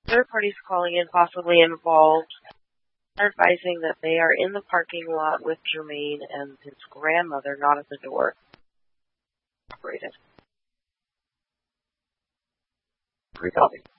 Third parties calling in possibly involved are advising that they are in the parking lot with Jermaine and his grandmother, not at the door. Operated. Recopy.